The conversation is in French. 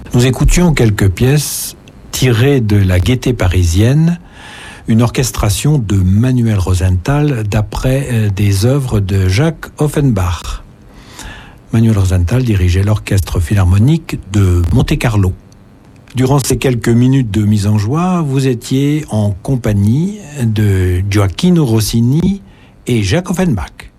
Nous écoutions quelques pièces tirées de La Gaîté parisienne, une orchestration de Manuel Rosenthal d'après des œuvres de Jacques Offenbach. Manuel Rosenthal dirigeait l'orchestre philharmonique de Monte-Carlo. Durant ces quelques minutes de mise en joie, vous étiez en compagnie de Gioacchino Rossini et Jacques Offenbach.